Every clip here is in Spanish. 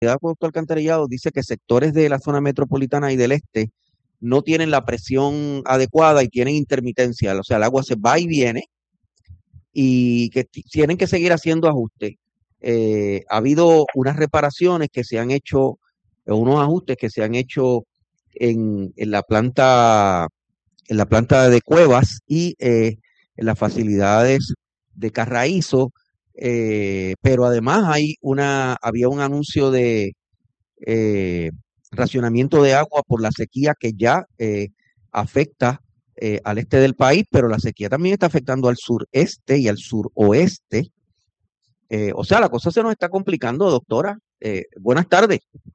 de Acueducto Alcantarillado dice que sectores de la zona metropolitana y del este no tienen la presión adecuada y tienen intermitencia, o sea, el agua se va y viene y que tienen que seguir haciendo ajustes. Ha habido unas reparaciones que se han hecho, unos ajustes que se han hecho en en la planta de Cuevas y en las facilidades de Carraízo, pero además había un anuncio de eh, racionamiento de agua por la sequía que ya afecta al este del país, pero la sequía también está afectando al sureste y al suroeste. O sea, la cosa se nos está complicando, doctora. Buenas tardes.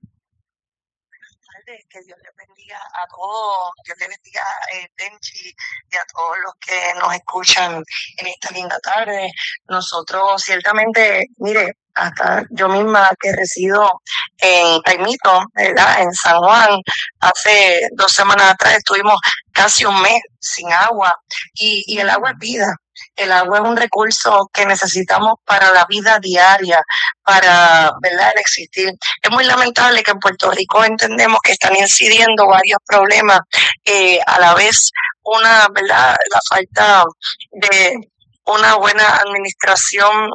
Que Dios les bendiga a todos, Dios les bendiga Tenchi y a todos los que nos escuchan en esta linda tarde. Nosotros ciertamente, mire, hasta yo misma que resido en Taimito, ¿verdad? En San Juan, hace 2 semanas atrás estuvimos casi un mes sin agua y el agua es vida. El agua es un recurso que necesitamos para la vida diaria, para, ¿verdad?, el existir. Es muy lamentable que en Puerto Rico entendemos que están incidiendo varios problemas, a la vez ¿verdad?, la falta de una buena administración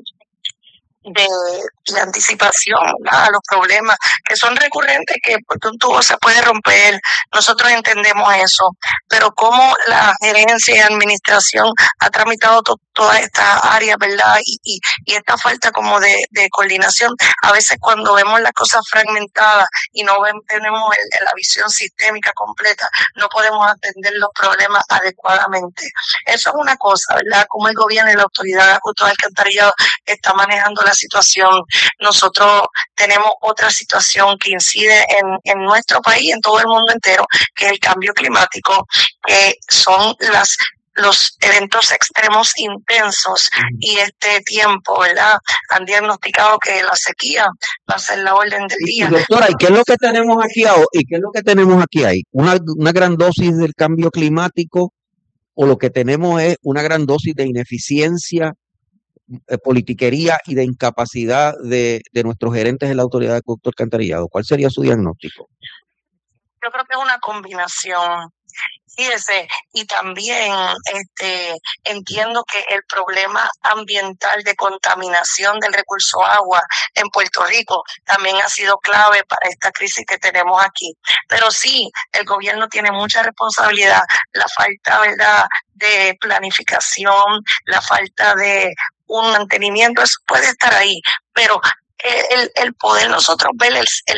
de anticipación a los problemas que son recurrentes, que porque un tubo se puede romper, nosotros entendemos eso, pero cómo la gerencia y administración ha tramitado todas estas áreas, ¿verdad? Y esta falta como de coordinación, a veces cuando vemos las cosas fragmentadas y no tenemos la visión sistémica completa, no podemos atender los problemas adecuadamente. Eso es una cosa, ¿verdad? Como el gobierno y la autoridad de acueductos alcantarillados está manejando la situación. Nosotros tenemos otra situación que incide en nuestro país, en todo el mundo entero, que es el cambio climático, que son los eventos extremos intensos, y este tiempo, ¿verdad? Han diagnosticado que la sequía va a ser la orden del día. Doctora, ¿y qué es lo que tenemos aquí ahora? ¿Y qué es lo que tenemos aquí ahí? ¿Una gran dosis del cambio climático o lo que tenemos es una gran dosis de ineficiencia, politiquería y de incapacidad de nuestros gerentes en la autoridad de acueducto alcantarillado? ¿Cuál sería su diagnóstico? Yo creo que es una combinación. Fíjese, y también entiendo que el problema ambiental de contaminación del recurso agua en Puerto Rico también ha sido clave para esta crisis que tenemos aquí. Pero sí, el gobierno tiene mucha responsabilidad, la falta, ¿verdad?, de planificación, la falta de un mantenimiento, eso puede estar ahí, pero el poder nosotros ver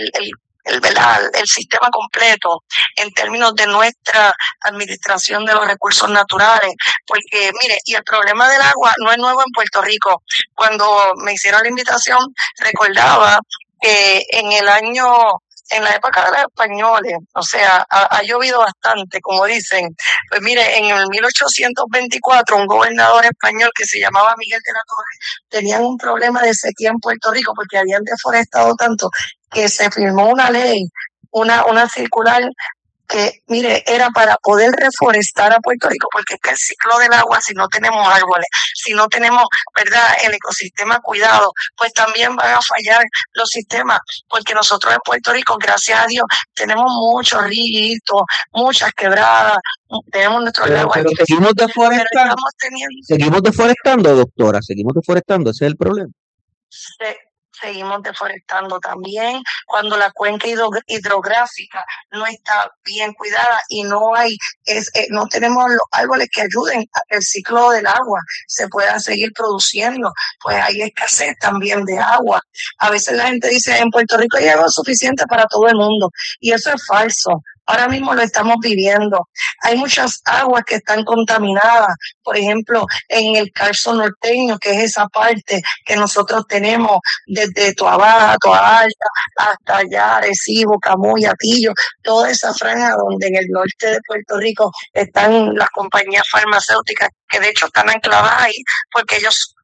el sistema completo en términos de nuestra administración de los recursos naturales, porque mire, y el problema del agua no es nuevo en Puerto Rico. Cuando me hicieron la invitación, recordaba que en la época de los españoles, o sea, ha llovido bastante, como dicen. Pues mire, en el 1824, un gobernador español que se llamaba Miguel de la Torre, tenían un problema de sequía en Puerto Rico porque habían deforestado tanto que se firmó una ley, una circular que, mire, era para poder reforestar a Puerto Rico, porque es que el ciclo del agua, si no tenemos árboles, si no tenemos, ¿verdad?, el ecosistema cuidado, pues también van a fallar los sistemas, porque nosotros en Puerto Rico, gracias a Dios, tenemos muchos ríos, muchas quebradas, tenemos nuestros lagos. Pero seguimos deforestando, doctora, seguimos deforestando, ese es el problema. Seguimos deforestando también cuando la cuenca hidrográfica no está bien cuidada y no tenemos los árboles que ayuden a que el ciclo del agua se pueda seguir produciendo, pues hay escasez también de agua. A veces la gente dice, en Puerto Rico hay agua suficiente para todo el mundo, y eso es falso. Ahora mismo lo estamos viviendo. Hay muchas aguas que están contaminadas, por ejemplo, en el Carso Norteño, que es esa parte que nosotros tenemos desde Toa Baja, Toa Alta, hasta allá Arecibo, Camuy, Atillo, toda esa franja donde en el norte de Puerto Rico están las compañías farmacéuticas, que de hecho están ancladas ahí porque ellos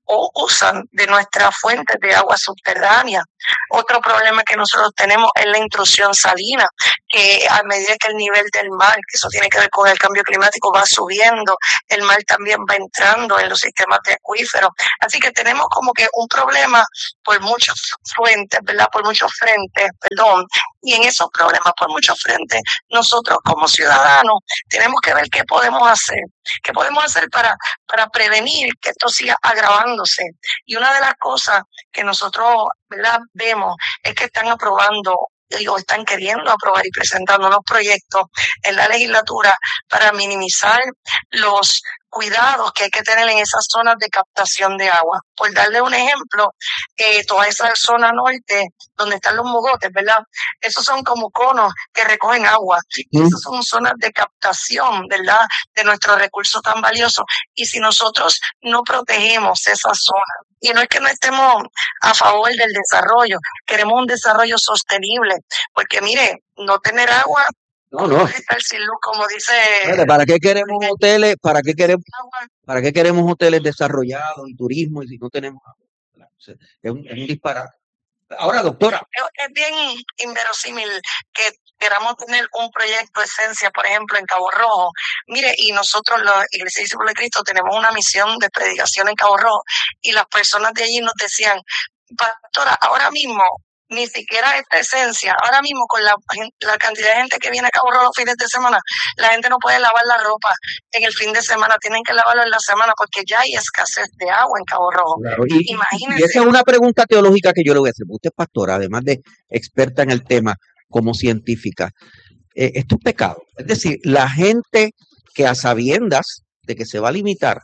o usan de nuestras fuentes de agua subterránea. Otro problema que nosotros tenemos es la intrusión salina, que a medida que el nivel del mar, que eso tiene que ver con el cambio climático, va subiendo, el mar también va entrando en los sistemas de acuíferos. Así que tenemos como que un problema por muchos fuentes, ¿verdad? Por muchos frentes, perdón. Y en esos problemas por muchos frentes, nosotros como ciudadanos tenemos que ver qué podemos hacer para prevenir que esto siga agravándose. Y una de las cosas que nosotros, ¿verdad?, vemos es que están están queriendo aprobar y presentando unos proyectos en la legislatura para minimizar los cuidados que hay que tener en esas zonas de captación de agua. Por darle un ejemplo, toda esa zona norte donde están los mogotes, ¿verdad? Esos son como conos que recogen agua. Esas son zonas de captación, ¿verdad?, de nuestro recurso tan valioso. Y si nosotros no protegemos esa zona, y no es que no estemos a favor del desarrollo, queremos un desarrollo sostenible, porque mire, no tener agua, no. Estar sin luz, como dice. ¿Para qué queremos hoteles? ¿Para qué queremos hoteles desarrollados y turismo y si no tenemos agua? Es un disparate. Ahora, doctora. Es bien inverosímil que queramos tener un proyecto Esencia, por ejemplo, en Cabo Rojo. Mire, y nosotros, la Iglesia Discípulos de Cristo, tenemos una misión de predicación en Cabo Rojo y las personas de allí nos decían, pastora, ahora mismo ni siquiera esta Esencia, ahora mismo con la cantidad de gente que viene a Cabo Rojo los fines de semana, la gente no puede lavar la ropa en el fin de semana, tienen que lavarlo en la semana porque ya hay escasez de agua en Cabo Rojo. Claro, imagínense. Y esa es una pregunta teológica que yo le voy a hacer. Usted es pastora, además de experta en el tema como científica. Esto es pecado. Es decir, la gente que a sabiendas de que se va a limitar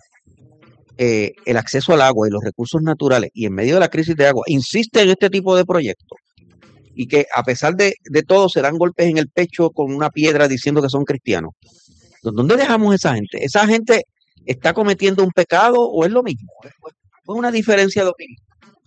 el acceso al agua y los recursos naturales y en medio de la crisis de agua insiste en este tipo de proyectos y que a pesar de todo se dan golpes en el pecho con una piedra diciendo que son cristianos. ¿Dónde dejamos esa gente? ¿Esa gente está cometiendo un pecado o es lo mismo? ¿Es una diferencia de opinión?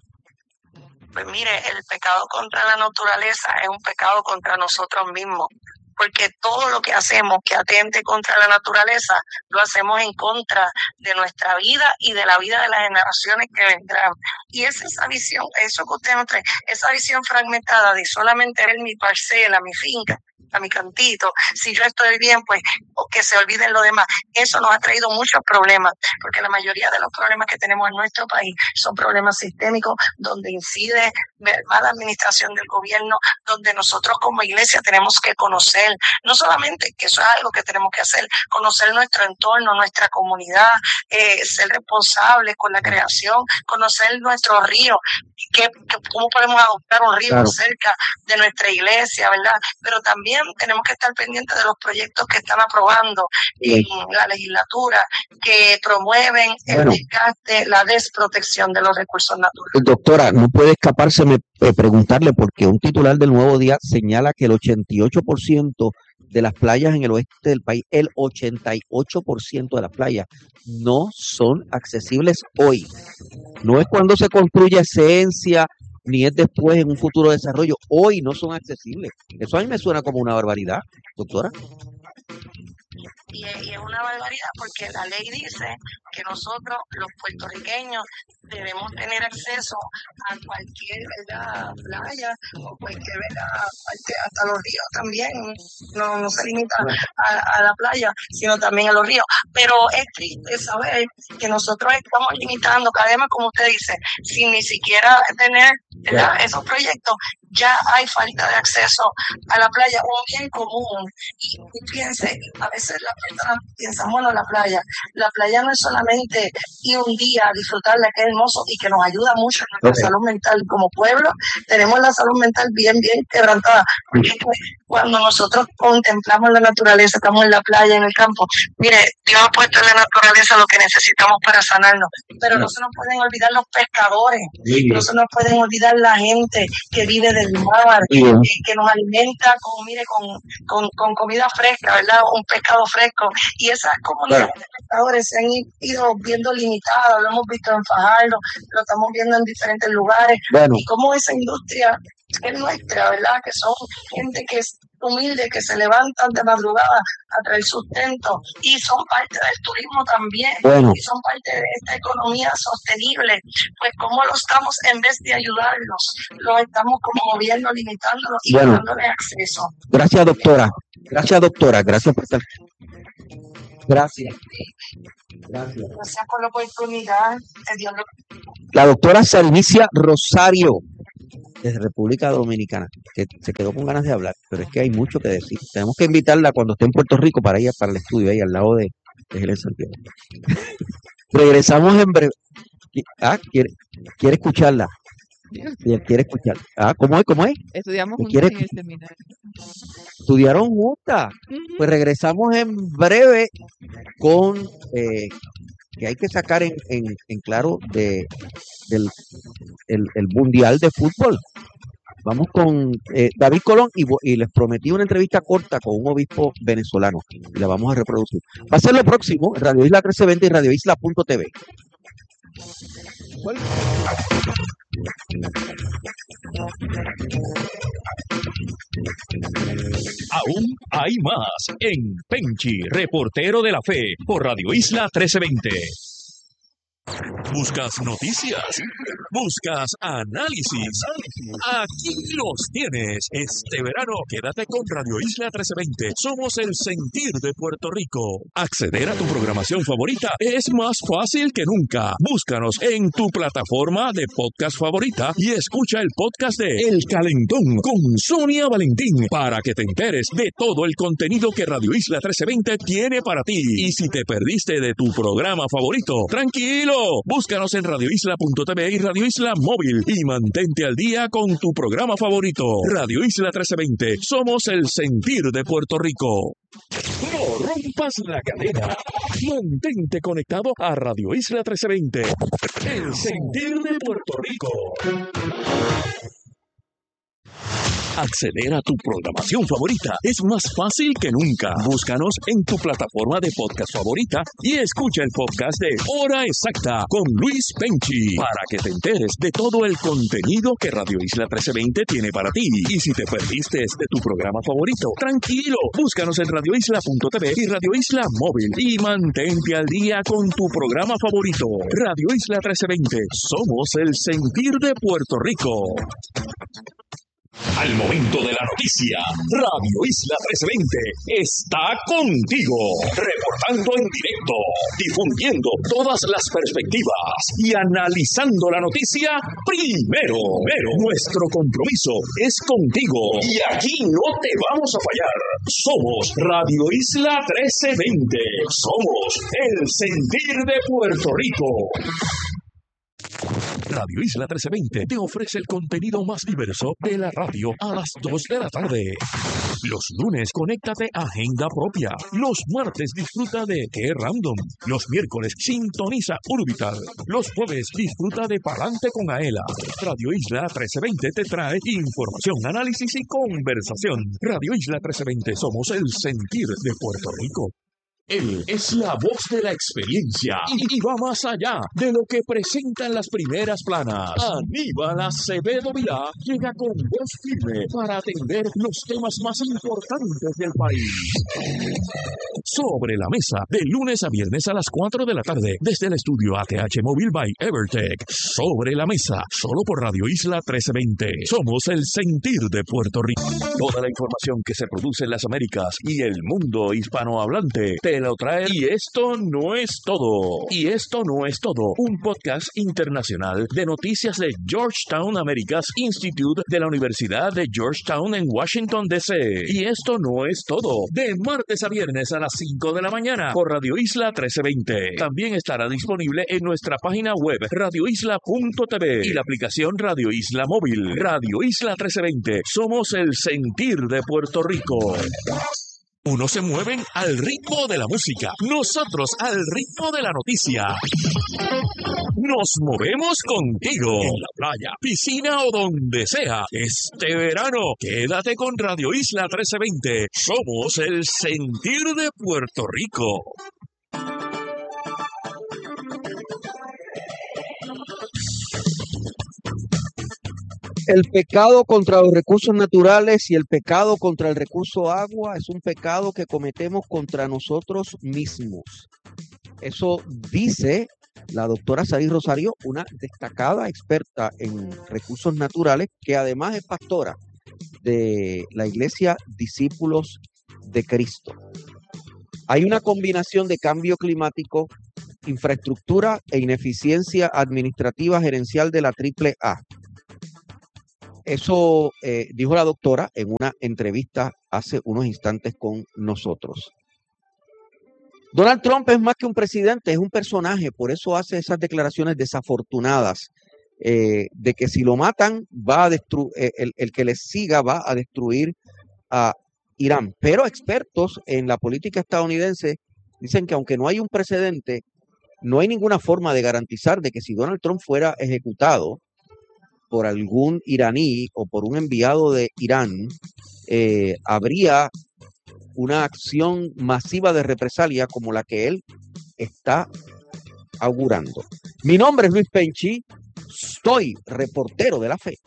Pues mire, el pecado contra la naturaleza es un pecado contra nosotros mismos, porque todo lo que hacemos que atente contra la naturaleza, lo hacemos en contra de nuestra vida y de la vida de las generaciones que vendrán. Y es esa visión, eso que usted nos trae, esa visión fragmentada de solamente ver mi parcela, mi finca, a mi cantito, si yo estoy bien, pues que se olviden lo demás. Eso nos ha traído muchos problemas, porque la mayoría de los problemas que tenemos en nuestro país son problemas sistémicos, donde incide mala administración del gobierno, donde nosotros como iglesia tenemos que conocer, no solamente que eso es algo que tenemos que hacer, conocer nuestro entorno, nuestra comunidad, ser responsables con la creación, conocer nuestros ríos, cómo podemos adoptar un río cerca de nuestra iglesia, ¿verdad? Pero también tenemos que estar pendientes de los proyectos que están aprobando en la legislatura que promueven el desgaste, la desprotección de los recursos naturales. Doctora, no puede escapárseme preguntarle porque un titular del Nuevo Día señala que el 88% de las playas en el oeste del país, el 88% de las playas no son accesibles hoy. No es cuando se construye Esencia, ni es después en un futuro desarrollo. Hoy no son accesibles. Eso a mí me suena como una barbaridad, doctora. Y es una barbaridad porque la ley dice que nosotros, los puertorriqueños, debemos tener acceso a cualquier playa o cualquier parte, hasta los ríos también. No se limita a la playa, sino también a los ríos. Pero es triste saber que nosotros estamos limitando cada vez más, como usted dice, sin ni siquiera tener esos proyectos. Ya hay falta de acceso a la playa, un bien común. Y piense, a veces las personas piensan, bueno, la playa no es solamente ir un día a disfrutarla, que es hermoso y que nos ayuda mucho en nuestra salud mental como pueblo. Tenemos la salud mental bien quebrantada. Porque cuando nosotros contemplamos la naturaleza, estamos en la playa, en el campo, mire, Dios ha puesto en la naturaleza lo que necesitamos para sanarnos, pero no se nos pueden olvidar los pescadores, no se nos pueden olvidar la gente que vive del mar, que nos alimenta con comida fresca, ¿verdad? Un pescado fresco, y esas comunidades de pescadores se han ido viendo limitadas, lo hemos visto en Fajardo, lo estamos viendo en diferentes lugares, y cómo esa industria es nuestra, ¿verdad? Que son gente que es humilde, que se levantan de madrugada a traer sustento y son parte del turismo también, Bueno, y son parte de esta economía sostenible. Pues ¿cómo lo estamos, en vez de ayudarlos, lo estamos como gobierno limitándolos y bueno, dándole acceso? gracias, doctora. Gracias, doctora. Gracias por estar. Gracias. Gracias. Gracias por la oportunidad. Que Dios lo... La doctora Salvicia Rosario, desde República Dominicana, que se quedó con ganas de hablar, pero es que hay mucho que decir. Tenemos que invitarla cuando esté en Puerto Rico para ir para el estudio, ahí al lado de Helen Santiago. Regresamos en breve. ¿Quiere escucharla? Quiere escucharla. ¿Cómo es? ¿Cómo es? Estudiamos ¿Me juntos quiere en el seminario. ¿Estudiaron juntas? Pues regresamos en breve con que hay que sacar en claro del el Mundial de Fútbol. Vamos con David Colón y les prometí una entrevista corta con un obispo venezolano y la vamos a reproducir. Va a ser lo próximo en Radio Isla 1320 y radioisla.tv. Aún hay más en Penchi, reportero de la fe, por Radio Isla 1320. ¿Buscas noticias? ¿Buscas análisis? Aquí los tienes. Este verano quédate con Radio Isla 1320. Somos el sentir de Puerto Rico. Acceder a tu programación favorita es más fácil que nunca. Búscanos en tu plataforma de podcast favorita y escucha el podcast de El Calentón con Sonia Valentín para que te enteres de todo el contenido que Radio Isla 1320 tiene para ti. Y si te perdiste de tu programa favorito, tranquilo. Búscanos en radioisla.tv y Radio Isla Móvil y mantente al día con tu programa favorito. Radio Isla 1320. Somos el sentir de Puerto Rico. No rompas la cadena. Mantente conectado a Radio Isla 1320. El sentir de Puerto Rico. Acceder a tu programación favorita es más fácil que nunca. Búscanos en tu plataforma de podcast favorita y escucha el podcast de Hora Exacta con Luis Penchi para que te enteres de todo el contenido que Radio Isla 1320 tiene para ti. Y si te perdiste de tu programa favorito, tranquilo, búscanos en radioisla.tv y Radio Isla Móvil y mantente al día con tu programa favorito. Radio Isla 1320, somos el sentir de Puerto Rico. Al momento de la noticia, Radio Isla 1320 está contigo, reportando en directo, difundiendo todas las perspectivas y analizando la noticia primero. Nuestro compromiso es contigo y aquí no te vamos a fallar. Somos Radio Isla 1320. Somos el sentir de Puerto Rico. Radio Isla 1320 te ofrece el contenido más diverso de la radio a las 2 de la tarde. Los lunes, conéctate a Agenda Propia. Los martes, disfruta de Qué Random. Los miércoles, sintoniza Urbital. Los jueves, disfruta de Palante con Aela. Radio Isla 1320 te trae información, análisis y conversación. Radio Isla 1320, somos el sentir de Puerto Rico. Él es la voz de la experiencia y va más allá de lo que presentan las primeras planas. Aníbal Acevedo Vilá llega con voz firme para atender los temas más importantes del país. Sobre la mesa, de lunes a viernes a las 4 de la tarde, desde el estudio ATH Móvil by Evertech. Sobre la mesa, solo por Radio Isla 1320. Somos el sentir de Puerto Rico. Toda la información que se produce en las Américas y el mundo hispanohablante te lo trae. Y esto no es todo. Un podcast internacional de noticias de Georgetown Americas Institute de la Universidad de Georgetown en Washington, D.C. Y esto no es todo. De martes a viernes a las 5 de la mañana por Radio Isla 1320. También estará disponible en nuestra página web radioisla.tv y la aplicación Radio Isla Móvil. Radio Isla 1320. Somos el sentir de Puerto Rico. Unos se mueven al ritmo de la música, nosotros al ritmo de la noticia. Nos movemos contigo, en la playa, piscina o donde sea. Este verano, quédate con Radio Isla 1320. Somos el sentir de Puerto Rico. El pecado contra los recursos naturales y el pecado contra el recurso agua es un pecado que cometemos contra nosotros mismos. Eso dice la doctora Sarí Rosario, una destacada experta en recursos naturales, que además es pastora de la iglesia Discípulos de Cristo. Hay una combinación de cambio climático, infraestructura e ineficiencia administrativa gerencial de la AAA. Eso dijo la doctora en una entrevista hace unos instantes con nosotros. Donald Trump es más que un presidente, es un personaje, por eso hace esas declaraciones desafortunadas de que si lo matan, va a el que les siga va a destruir a Irán. Pero expertos en la política estadounidense dicen que aunque no hay un precedente, no hay ninguna forma de garantizar de que si Donald Trump fuera ejecutado por algún iraní o por un enviado de Irán, habría una acción masiva de represalia como la que él está augurando. Mi nombre es Luis Penchi, soy reportero de la fe.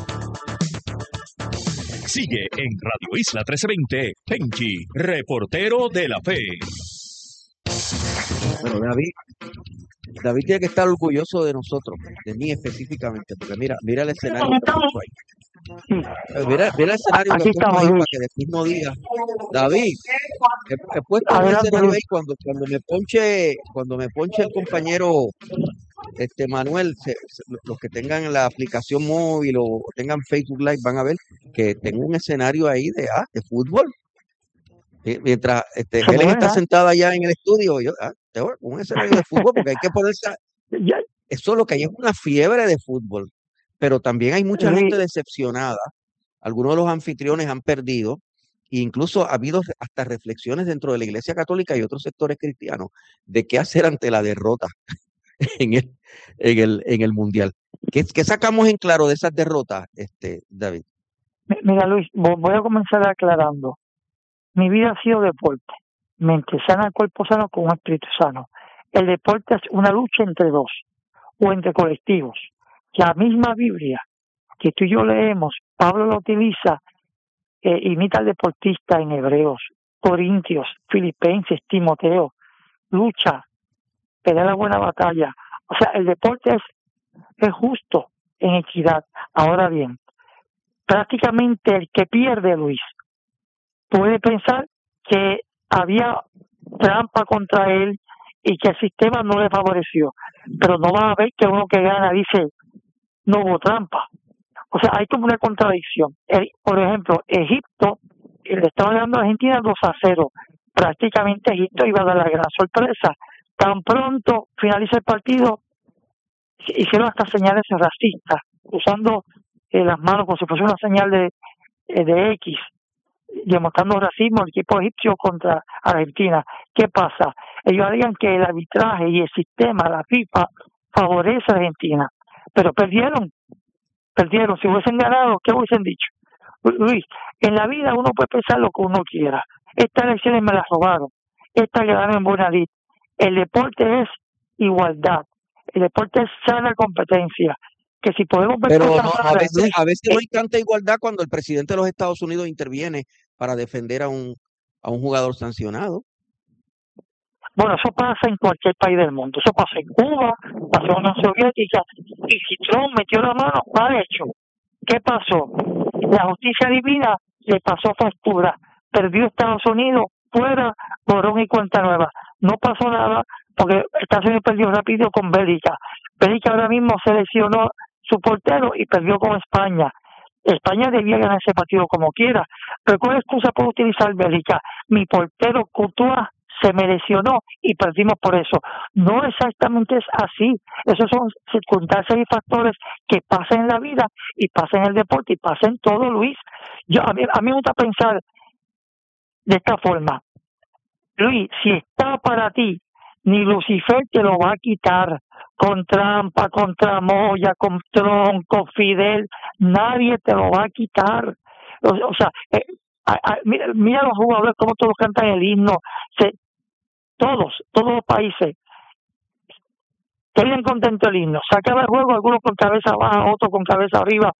Sigue en Radio Isla 1320, Penchi, reportero de la fe. Bueno, David tiene que estar orgulloso de nosotros, de mí específicamente, porque mira el escenario que puso ahí. Mira el escenario que puso ahí para que después no diga, David, he puesto un escenario ahí cuando me ponche el compañero Manuel, los que tengan la aplicación móvil o tengan Facebook Live van a ver que tengo un escenario ahí de fútbol. Mientras Helen está sentada allá en el estudio, yo tengo un escenario de fútbol porque hay que ponerse. Eso es lo que hay, es una fiebre de fútbol, pero también hay mucha gente decepcionada. Algunos de los anfitriones han perdido, e incluso ha habido hasta reflexiones dentro de la Iglesia Católica y otros sectores cristianos de qué hacer ante la derrota en el Mundial. ¿Qué sacamos en claro de esas derrotas, David? Mira, Luis, voy a comenzar aclarando. Mi vida ha sido deporte. Mente sana, cuerpo sano con un espíritu sano. El deporte es una lucha entre dos o entre colectivos. La misma Biblia que tú y yo leemos, Pablo la utiliza, imita al deportista en Hebreos, Corintios, Filipenses, Timoteo. Lucha, pelea la buena batalla. O sea, el deporte es justo en equidad. Ahora bien, prácticamente el que pierde, Luis, puede pensar que había trampa contra él y que el sistema no le favoreció, pero no va a ver que uno que gana dice no hubo trampa. O sea, hay como una contradicción. Por ejemplo, Egipto le estaba ganando a Argentina 2-0. Prácticamente Egipto iba a dar la gran sorpresa. Tan pronto finaliza el partido, hicieron hasta señales racistas, usando las manos como si fuese una señal de X, demostrando racismo el equipo egipcio contra Argentina. ¿Qué pasa? Ellos digan que el arbitraje y el sistema, la FIFA, favorece a Argentina, pero perdieron. Si hubiesen ganado, ¿qué hubiesen dicho? Luis, en la vida uno puede pensar lo que uno quiera. Estas elecciones me las robaron, estas quedaron en buena lid. El deporte es igualdad, el deporte es sana competencia. Que si podemos ver, pero no, a veces no hay tanta igualdad cuando el presidente de los Estados Unidos interviene para defender a un jugador sancionado. Bueno, eso pasa en cualquier país del mundo. Eso pasa en Cuba, pasó en la Unión Soviética, y si Trump metió la mano, mal hecho. ¿Qué pasó? La justicia divina le pasó factura. Perdió Estados Unidos, fuera, borrón y cuenta nueva. No pasó nada porque Estados Unidos perdió rápido con Bélgica. Bélgica ahora mismo seleccionó su portero y perdió con España. España debía ganar ese partido como quiera. Pero ¿cuál excusa puede utilizar Bélgica? Mi portero Courtois se me lesionó y perdimos por eso. No exactamente es así. Esos son circunstancias y factores que pasan en la vida y pasan en el deporte y pasan en todo, Luis. A mí me gusta pensar de esta forma. Luis, si está para ti, ni Lucifer te lo va a quitar. Con trampa, con tramoya, con tronco, Fidel, nadie te lo va a quitar. O sea, mira los jugadores cómo todos cantan el himno. Todos los países tenían contento el himno. Se acaba el juego, algunos con cabeza baja, otros con cabeza arriba.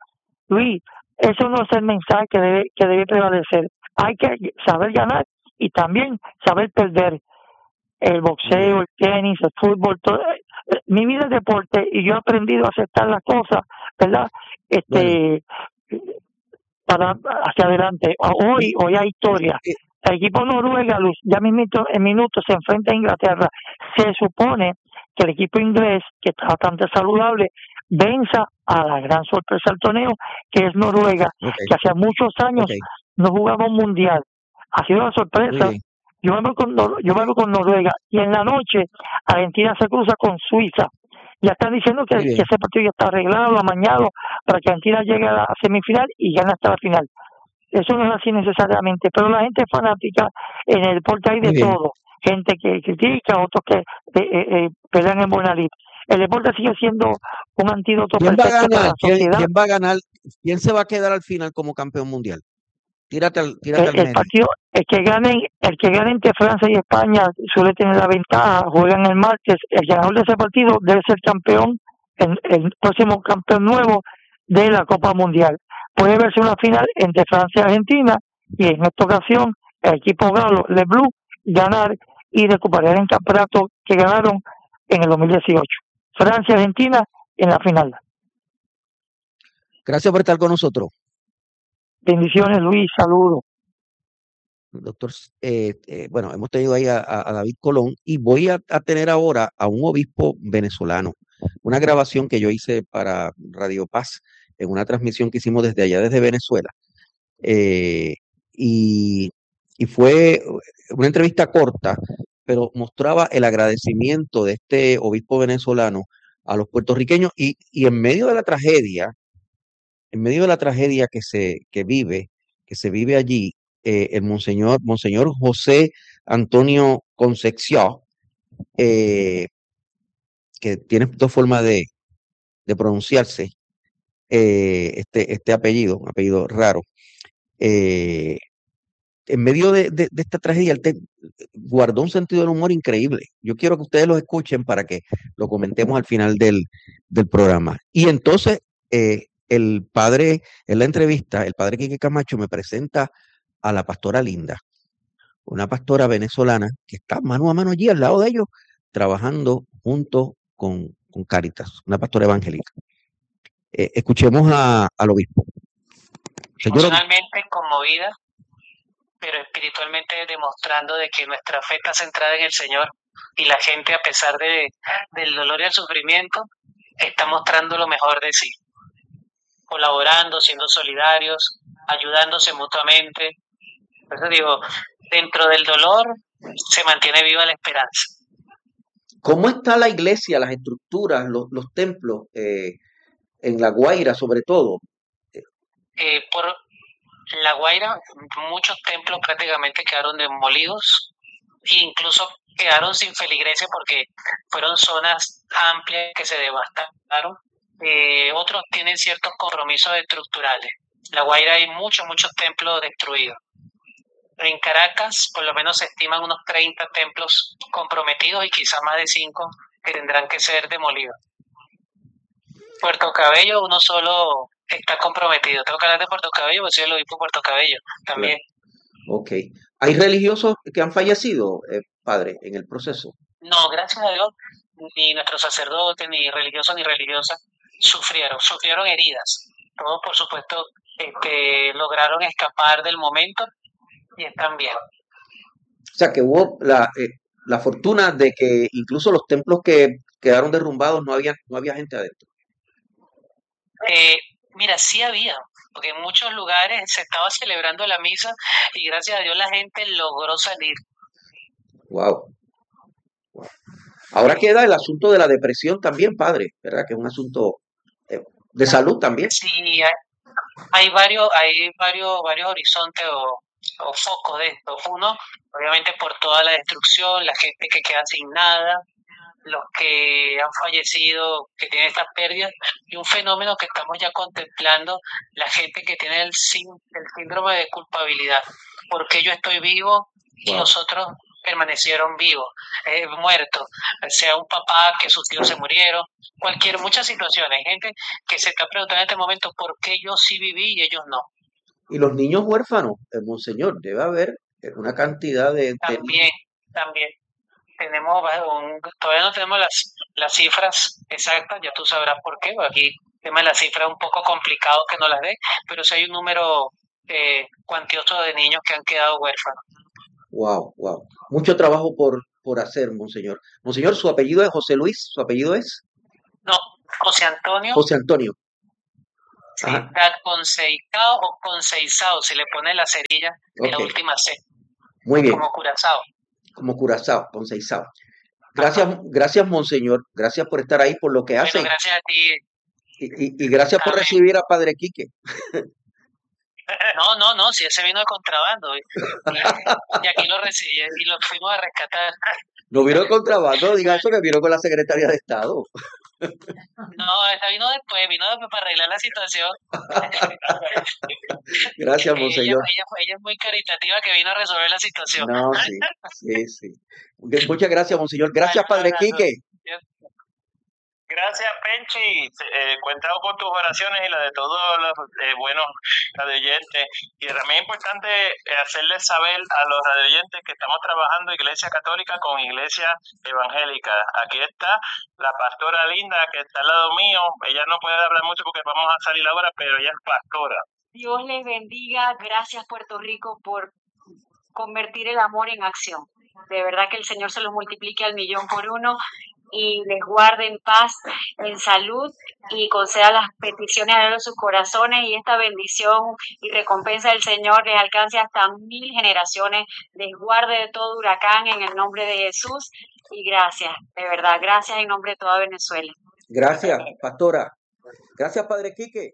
Luis, eso no es el mensaje que debe prevalecer. Hay que saber ganar y también saber perder. El boxeo, el tenis, el fútbol, todo. Mi vida es deporte y yo he aprendido a aceptar las cosas, ¿verdad? Bueno, Para hacia adelante. Hoy hay historia. eh, El equipo Noruega, Luz, ya mismito, en minutos se enfrenta a Inglaterra. Se supone que el equipo inglés, que está bastante saludable, venza a la gran sorpresa del torneo, que es Noruega, ok, que hace muchos años ok, no jugaba un mundial. Ha sido una muy sorpresa. bien. Yo me voy con Noruega y en la noche Argentina se cruza con Suiza. Ya están diciendo Muy que bien. ese partido ya está arreglado, amañado, para que Argentina llegue a la semifinal y gane hasta la final. Eso no es así necesariamente, pero la gente es fanática, en el deporte hay Muy de bien. todo, gente que critica, otros que pelean en buena lid. El deporte sigue siendo un antídoto ¿Quién va a perfecto para ganar? la sociedad. ¿Quién va a ganar? ¿Quién se va a quedar al final como campeón mundial? Tírate al El medio. partido, el que gane entre Francia y España suele tener la ventaja, juegan el martes, el ganador de ese partido debe ser campeón, el próximo campeón nuevo de la Copa Mundial. Puede verse una final entre Francia y Argentina y en esta ocasión el equipo galo, Le Bleu, ganar y recuperar el campeonato que ganaron en el 2018. Francia y Argentina en la final. Gracias por estar con nosotros, Bendiciones, Luis, saludos. doctor. Bueno, hemos tenido ahí a David Colón y voy a tener ahora a un obispo venezolano. Una grabación que yo hice para Radio Paz en una transmisión que hicimos desde allá, desde Venezuela. Eh, y, y fue una entrevista corta, pero mostraba el agradecimiento de este obispo venezolano a los puertorriqueños y en medio de la tragedia que se vive allí, el Monseñor José Antonio Concepción, eh, que tiene dos formas de pronunciarse, este apellido, un apellido raro, eh, en medio de esta tragedia, él guardó un sentido del humor increíble. Yo quiero que ustedes lo escuchen para que lo comentemos al final del programa. Y entonces, el padre, en la entrevista, el padre Quique Camacho me presenta a la pastora Linda, una pastora venezolana que está mano a mano allí al lado de ellos, trabajando junto con Cáritas, una pastora evangélica. Escuchemos al obispo. Señor obispo. Emocionalmente conmovida, pero espiritualmente demostrando de que nuestra fe está centrada en el Señor y la gente, a pesar del dolor y el sufrimiento, está mostrando lo mejor de sí, colaborando, siendo solidarios, ayudándose mutuamente. Por eso digo, dentro del dolor se mantiene viva la esperanza. ¿Cómo está la iglesia, las estructuras, los templos, en La Guaira sobre todo? Por La Guaira, muchos templos prácticamente quedaron demolidos e incluso quedaron sin feligreses porque fueron zonas amplias que se devastaron. Otros tienen ciertos compromisos estructurales. La Guaira hay muchos templos destruidos. En Caracas, por lo menos se estiman unos 30 templos comprometidos y quizás más de 5 que tendrán que ser demolidos. Puerto Cabello, uno solo está comprometido. Tengo que hablar de Puerto Cabello porque soy el obispo de Puerto Cabello también. Claro. Ok. ¿Hay religiosos que han fallecido, padre, en el proceso? No, gracias a Dios, ni nuestros sacerdotes, ni religiosos ni religiosas sufrieron heridas. Todos, por supuesto, lograron escapar del momento y están bien. O sea, que hubo la fortuna de que incluso los templos que quedaron derrumbados no había gente adentro. Mira, sí había, porque en muchos lugares se estaba celebrando la misa y gracias a Dios la gente logró salir. Wow. Ahora queda el asunto de la depresión también, padre, ¿verdad? Que es un asunto de salud también. Sí, hay varios horizontes o focos de esto. Uno, obviamente por toda la destrucción, la gente que queda sin nada, los que han fallecido, que tienen estas pérdidas, y un fenómeno que estamos ya contemplando, la gente que tiene el síndrome de culpabilidad. ¿Por qué yo estoy vivo y Wow. los otros permanecieron vivos, muertos, sea un papá que sus hijos se murieron, muchas situaciones. Hay gente que se está preguntando en este momento por qué yo sí viví y ellos no. Y los niños huérfanos, monseñor, debe haber una cantidad de niños. También. Todavía no tenemos las cifras exactas, ya tú sabrás por qué. Aquí el tema de las cifras es un poco complicado que no las dé, pero sí hay un número cuantioso de niños que han quedado huérfanos. Wow, wow. Mucho trabajo por hacer, monseñor. Monseñor, ¿su apellido es José Luis? ¿Su apellido es? No, José Antonio. José Antonio. Sí, Conceizao o Conceizao, si le pone la cerilla en la última C. Muy bien. Como Curazao. Como Curazao, Conceizao. Gracias, monseñor. Gracias por estar ahí, por lo que hace. Gracias a ti. Y gracias por recibir a Padre Quique. No, si ese vino de contrabando. Y aquí lo recibí y lo fuimos a rescatar. No vino de contrabando, diga eso, que vino con la Secretaría de Estado. No, esa vino después para arreglar la situación. Gracias, monseñor. Ella es muy caritativa, que vino a resolver la situación. No, sí. Muchas gracias, monseñor. Gracias, Padre Quique. Gracias, Penchi. Cuentado con tus oraciones y la de todos los buenos radioyentes. Y también es importante hacerles saber a los radioyentes que estamos trabajando Iglesia Católica con Iglesia Evangélica. Aquí está la pastora Linda, que está al lado mío. Ella no puede hablar mucho porque vamos a salir ahora, pero ella es pastora. Dios les bendiga. Gracias, Puerto Rico, por convertir el amor en acción. De verdad que el Señor se los multiplique al 1,000,000 y les guarde en paz, en salud, y conceda las peticiones de sus corazones, y esta bendición y recompensa del Señor les alcance hasta 1000 generaciones, les guarde de todo huracán en el nombre de Jesús. Y gracias, de verdad, gracias en nombre de toda Venezuela. Gracias, pastora. Gracias, Padre Quique.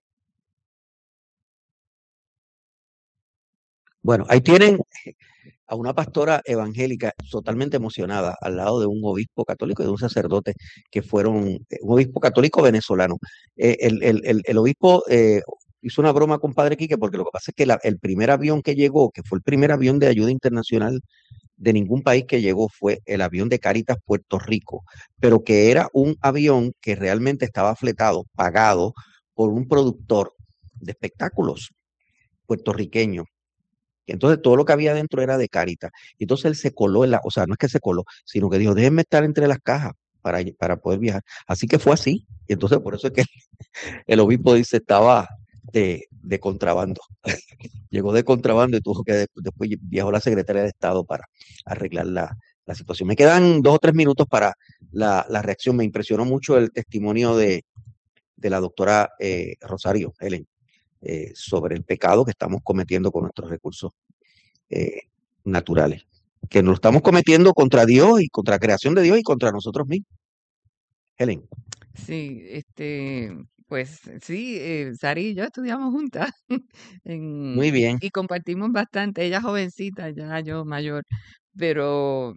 Bueno, ahí tienen a una pastora evangélica totalmente emocionada al lado de un obispo católico y de un sacerdote que fueron un obispo católico venezolano. El obispo hizo una broma con Padre Quique porque lo que pasa es que el primer avión que llegó, que fue el primer avión de ayuda internacional de ningún país que llegó, fue el avión de Cáritas Puerto Rico, pero que era un avión que realmente estaba fletado, pagado por un productor de espectáculos puertorriqueño. Entonces todo lo que había dentro era de Cáritas. Y entonces él se coló o sea, no es que se coló, sino que dijo, déjenme estar entre las cajas para poder viajar. Así que fue así. Y entonces por eso es que el obispo dice, estaba de contrabando. Llegó de contrabando y tuvo que después viajó la Secretaría de Estado para arreglar la situación. Me quedan 2 o 3 minutos para la reacción. Me impresionó mucho el testimonio de la doctora Rosario Helen. Sobre el pecado que estamos cometiendo con nuestros recursos naturales, que nos lo estamos cometiendo contra Dios y contra la creación de Dios y contra nosotros mismos. Helen. Sí, pues sí, Sari y yo estudiamos juntas Muy bien. y compartimos bastante. Ella jovencita, ya yo mayor, pero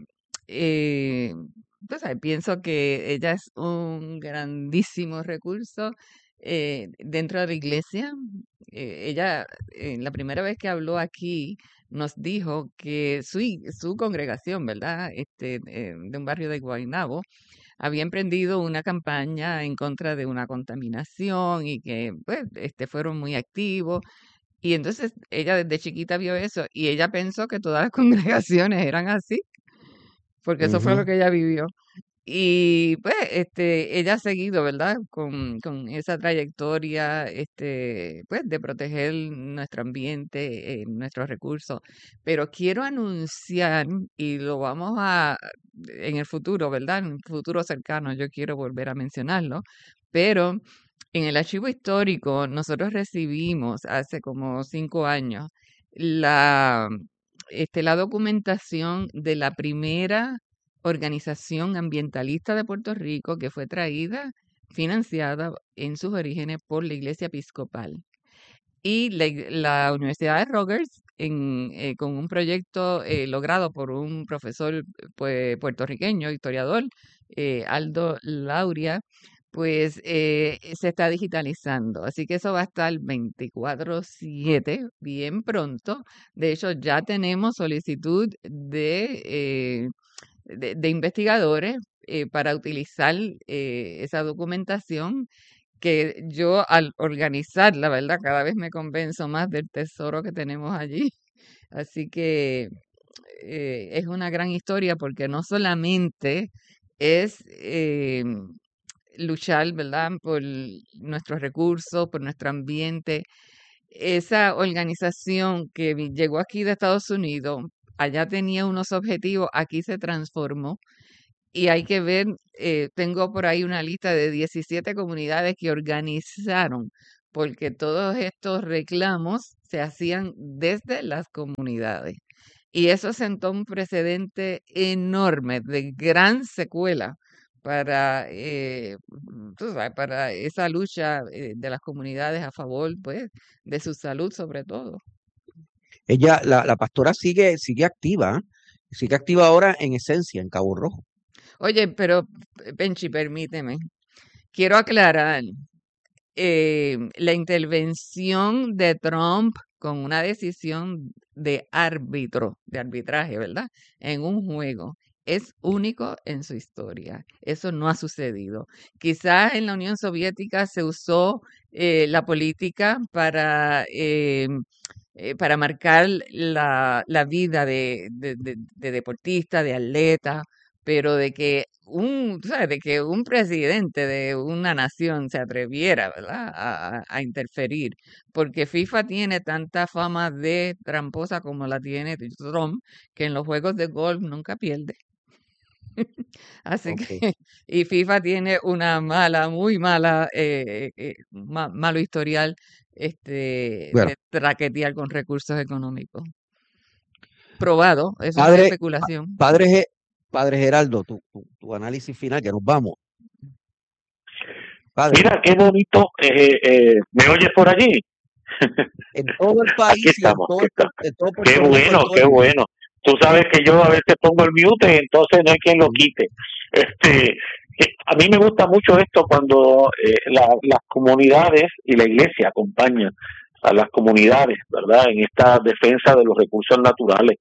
pues, pienso que ella es un grandísimo recurso dentro de la iglesia. Ella, la primera vez que habló aquí, nos dijo que su congregación, ¿verdad? De un barrio de Guaynabo, había emprendido una campaña en contra de una contaminación y que pues, fueron muy activos. Y entonces ella desde chiquita vio eso y ella pensó que todas las congregaciones eran así, porque eso fue lo que ella vivió. Y pues ella ha seguido, ¿verdad? Con esa trayectoria pues de proteger nuestro ambiente, nuestros recursos. Pero quiero anunciar, y lo vamos en el futuro, ¿verdad? En un futuro cercano, yo quiero volver a mencionarlo, pero en el archivo histórico nosotros recibimos hace como 5 años la documentación de la primera organización ambientalista de Puerto Rico que fue financiada en sus orígenes por la Iglesia Episcopal. Y la Universidad de Rutgers, con un proyecto logrado por un profesor puertorriqueño, historiador, Aldo Lauria, pues se está digitalizando. Así que eso va a estar 24/7 bien pronto. De hecho, ya tenemos solicitud de investigadores para utilizar esa documentación que yo al organizarla, ¿verdad? Cada vez me convenzo más del tesoro que tenemos allí. Así que es una gran historia porque no solamente es luchar, ¿verdad? Por nuestros recursos, por nuestro ambiente. Esa organización que llegó aquí de Estados Unidos, allá tenía unos objetivos, aquí se transformó. Y hay que ver, tengo por ahí una lista de 17 comunidades que organizaron, porque todos estos reclamos se hacían desde las comunidades. Y eso sentó un precedente enorme de gran secuela para, tú sabes, para esa lucha de las comunidades a favor, pues, de su salud sobre todo. Ella, la pastora sigue sigue activa ahora en Esencia, en Cabo Rojo. Oye, pero Benchi, permíteme. Quiero aclarar, la intervención de Trump con una decisión de árbitro, de arbitraje, ¿verdad? En un juego. Es único en su historia. Eso no ha sucedido. Quizás en la Unión Soviética se usó la política para marcar la vida de deportistas, de atletas, pero tú sabes, de que un presidente de una nación se atreviera, ¿verdad? A interferir, porque FIFA tiene tanta fama de tramposa como la tiene Trump, que en los juegos de golf nunca pierde. Así Ok. que, y FIFA tiene una muy mala, malo historial Bueno, de traquetear con recursos económicos. Probado, eso no es padre, especulación. padre Geraldo, tu análisis final, que nos vamos. Padre, Mira, qué bonito. ¿Me oyes por allí? en todo el Aquí país y en estamos, todo, aquí estamos. en todo Qué Puerto Rico, en bueno, todo qué el mundo. bueno. Tú sabes que yo a veces pongo el mute y entonces no hay quien lo quite. A mí me gusta mucho esto cuando las comunidades y la iglesia acompañan a las comunidades, ¿verdad? En esta defensa de los recursos naturales.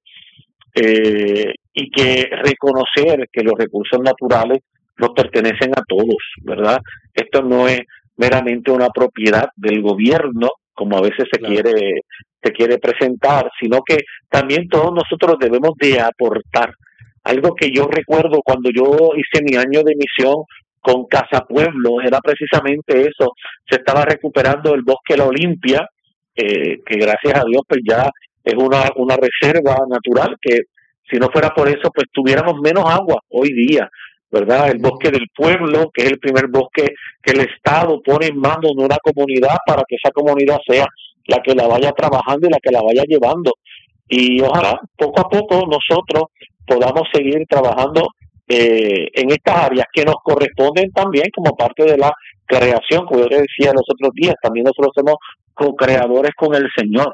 Y que reconocer que los recursos naturales nos pertenecen a todos, ¿verdad? Esto no es meramente una propiedad del gobierno, como a veces se Claro. quiere presentar, sino que también todos nosotros debemos de aportar. Algo que yo recuerdo cuando yo hice mi año de misión con Casa Pueblo, era precisamente eso. Se estaba recuperando el bosque La Olimpia, que gracias a Dios pues ya es una reserva natural que si no fuera por eso pues tuviéramos menos agua hoy día, ¿verdad? El bosque del pueblo, que es el primer bosque que el Estado pone en manos de una comunidad para que esa comunidad sea la que la vaya trabajando y la que la vaya llevando. Y ojalá poco a poco nosotros podamos seguir trabajando en estas áreas que nos corresponden también como parte de la creación, como yo te decía los otros días, también nosotros somos co-creadores con el Señor.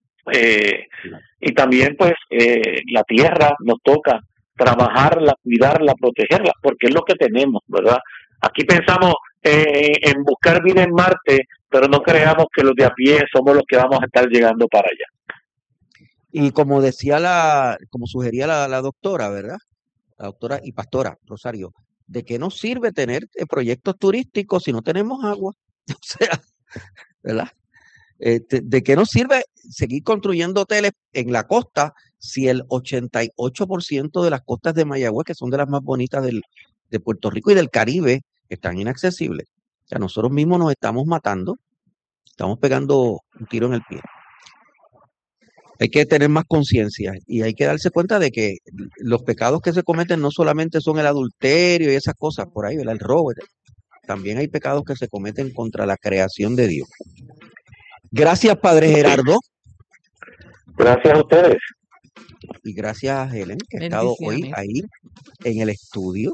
Y también pues la tierra nos toca trabajarla, cuidarla, protegerla, porque es lo que tenemos, ¿verdad? Aquí pensamos en buscar vida en Marte, pero no creamos que los de a pie somos los que vamos a estar llegando para allá. Y como sugería la doctora, ¿verdad? La doctora y pastora Rosario, ¿de qué nos sirve tener proyectos turísticos si no tenemos agua? O sea, ¿verdad? ¿De qué nos sirve seguir construyendo hoteles en la costa si el 88% de las costas de Mayagüez, que son de las más bonitas de Puerto Rico y del Caribe, están inaccesibles? O sea, nosotros mismos nos estamos matando, estamos pegando un tiro en el pie. Hay que tener más conciencia y hay que darse cuenta de que los pecados que se cometen no solamente son el adulterio y esas cosas por ahí, ¿verdad? El robo, también hay pecados que se cometen contra la creación de Dios. Gracias, Padre Gerardo. Gracias a ustedes. Y gracias a Helen, que ha estado hoy Bendiciones. ahí en el estudio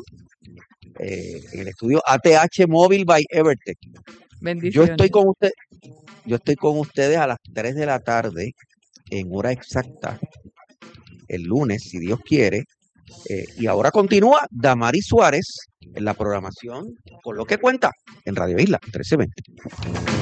ATH Móvil by Evertech. Yo Bendiciones. estoy con ustedes a las 3 de la tarde, en hora exacta, el lunes, si Dios quiere. Y ahora continúa Damaris Suárez en la programación, con lo que cuenta en Radio Isla 1320.